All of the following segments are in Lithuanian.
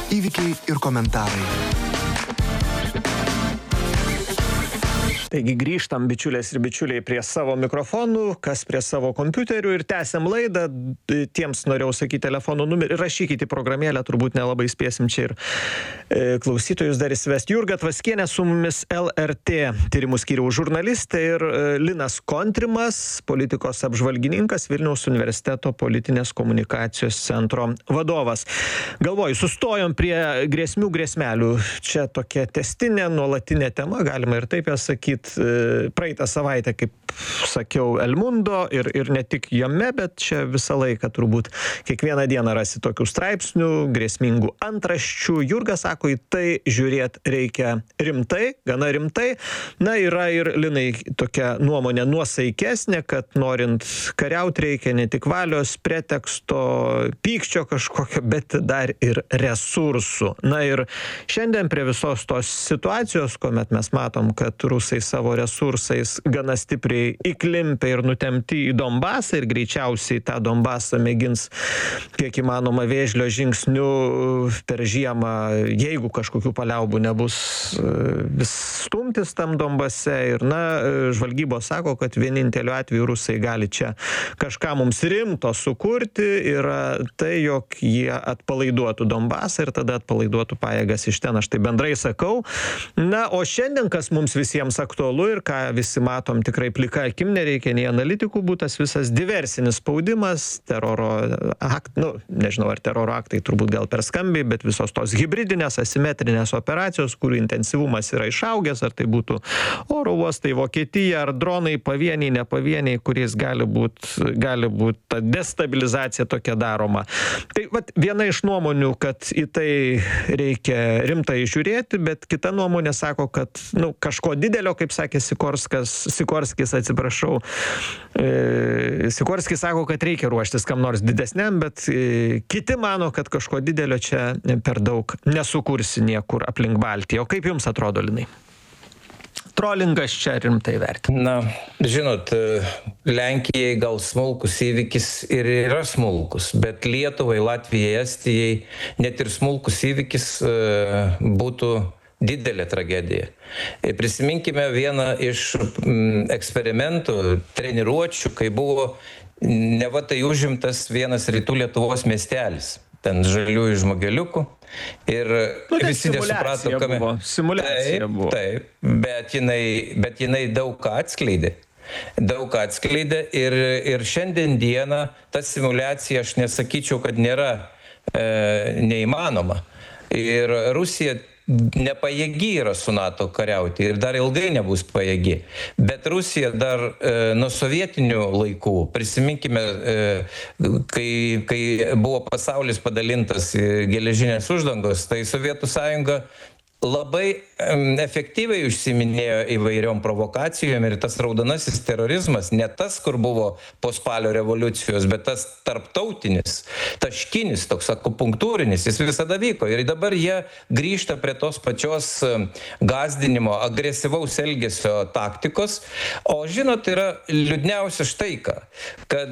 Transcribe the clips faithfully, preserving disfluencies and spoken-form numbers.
Įvykiai ir komentarai. Taigi grįžtam, bičiulės ir bičiuliai, prie savo mikrofonų, kas prie savo kompiuterių ir tęsiam laidą. Tiems norėjau sakyti telefonų numerį, rašykite į programėlę, turbūt nelabai spėsim čia ir e, klausytojus dar įsivesti. Jurga Tvaskienė su mumis, L R T tyrimų skyriaus žurnalistė, ir e, Linas Kontrimas, politikos apžvalgininkas, Vilniaus universiteto politinės komunikacijos centro vadovas. Galvoju, sustojom prie grėsmių grėsmelių. Čia tokia tęstinė, nuolatinė tema, galima ir taip ją sakyti. Praeitą savaitę, kaip sakiau, El Mundo ir, ir ne tik jame, bet čia visą laiką turbūt kiekvieną dieną rasi tokių straipsnių, grėsmingų antraščių. Jurga sako, į tai žiūrėt reikia rimtai, gana rimtai. Na, yra ir, Linai, tokia nuomonė nuosaikesnė, kad norint kariauti reikia ne tik valios, preteksto, pykčio kažkokio, bet dar ir resursų. Na ir šiandien prie visos tos situacijos, kuomet mes matom, kad rusai savo resursais gana stipriai įklimpę ir nutemti į Donbasą ir greičiausiai tą Donbasą mėgins kiek įmanoma vėžlio žingsniu per žiemą, jeigu kažkokių paliaubų nebus, vis stumtis tam Donbase. Ir na, žvalgybos sako, kad vieninteliu atveju rusai gali čia kažką mums rimto sukurti, yra tai, jog jie atpalaiduotų Donbasą ir tada atpalaiduotų pajėgas iš ten, aš tai bendrai sakau. Na, o šiandien, kas mums visiems aktualu ir ką visi matom tikrai plika akim, nereikia nei analitikų būt, tas visas diversinis spaudimas, teroro akt, nu, nežinau, ar teroro aktai turbūt gal per skambiai, bet visos tos hibridinės, asimetrinės operacijos, kurių intensyvumas yra išaugęs, ar tai būtų oro uostai, Vokietija, ar dronai pavieniai, nepavieniai, kuriais gali būt, gali būt ta destabilizacija tokia daroma. Tai vat, viena iš nuomonių, kad į tai reikia rimtai žiūrėti, bet kita nuomonė sako, kad nu, kažko didelio, kaip sakė Sikorskas, Sikorskis, atsiprašau. E, Sikorskis sako, kad reikia ruoštis kam nors didesniam, bet e, kiti mano, kad kažko didelio čia per daug nesukursi niekur aplink Baltiją. O kaip jums atrodo, Linai? Trolingas čia rimtai vertina. Na, žinot, Lenkijai gal smulkus įvykis ir yra smulkus, bet Lietuvai, Latvijai, Estijai net ir smulkus įvykis e, būtų didelė tragedija. Prisiminkime vieną iš mm, eksperimentų, treniruočių, kai buvo neva tai užimtas vienas rytų Lietuvos miestelis, ten žaliųjų žmogeliukų. Ir nu, visi nesuprato, kame... buvo. Simulacija taip, buvo. Taip, bet jinai, bet jinai daug ką atskleidė. Daug ką atskleidė ir, ir šiandien dieną ta simulacija, aš nesakyčiau, kad nėra e, neįmanoma. Ir Rusija nepajėgi yra su NATO kariauti ir dar ilgai nebus pajėgi. Bet Rusija dar e, nuo sovietinių laikų, prisiminkime, e, kai, kai buvo pasaulis padalintas į geležinės uždangos, tai Sovietų sąjunga labai efektyviai užsiminėjo įvairiom provokacijom ir tas raudonasis terorizmas, ne tas, kur buvo po spalio revoliucijos, bet tas tarptautinis, taškinis, toks akupunktūrinis, jis visada vyko. Ir dabar jie grįžta prie tos pačios gąsdinimo, agresyvaus elgesio taktikos. O žinot, yra liūdniausia štai ką, kad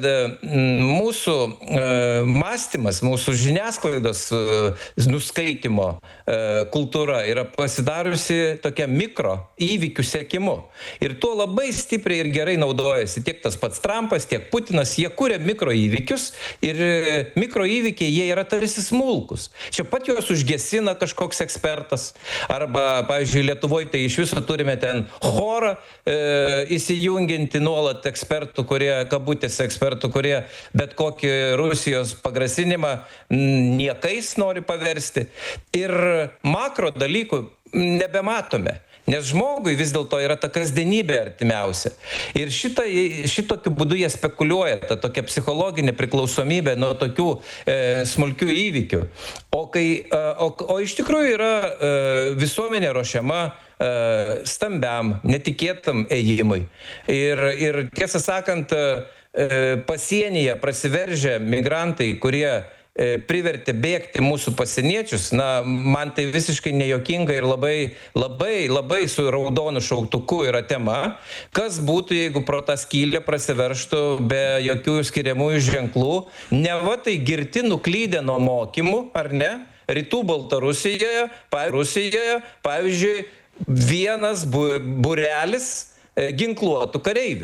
mūsų mąstymas, mūsų žiniasklaidos nuskaitimo kultūra yra pasidariusi tokia mikro įvykių sekimu. Ir tuo labai stipriai ir gerai naudojasi tiek tas pats Trumpas, tiek Putinas. Jie kuria mikro įvykius ir mikro įvykiai jie yra tarsi smulkus. Čia pat juos užgesina kažkoks ekspertas. Arba, pavyzdžiui, Lietuvoje tai iš viso turime ten chorą e, įsijunginti nuolat ekspertų, kurie, kabutėse ekspertų, kurie bet kokį Rusijos pagrasinimą niekais nori paversti. Ir makro dalykų nebematome, nes žmogui vis dėlto yra ta kasdienybė artimiausia. Ir šitą, šitokiu būdu jie spekuliuoja, ta tokia psichologinė priklausomybė nuo tokių e, smulkių įvykių. O, kai, e, o, o iš tikrųjų yra e, visuomenė ruošiama e, stambiam, netikėtam ėjimui. Ir, ir tiesą sakant, e, pasienyje prasiveržia migrantai, kurie privertė bėgti mūsų pasieniečius, na, man tai visiškai nejuokinga ir labai, labai, labai su raudonu šauktuku yra tema, kas būtų, jeigu pro tą skylę prasiverštų be jokių skiriamųjų ženklų, neva tai girti nuklydę nuo mokymų, ar ne, rytų Baltarusijoje, Rusijoje, pavyzdžiui, vienas bu, burelis ginkluotų kareivių.